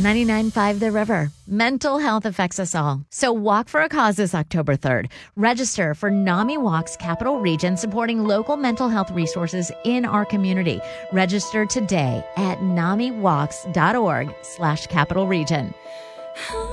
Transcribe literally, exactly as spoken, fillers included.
ninety-nine point five The River. Mental health affects us all. So walk for a cause this October third. Register for NAMI Walks Capital Region, supporting local mental health resources in our community. Register today at namiwalks.org slash capital region.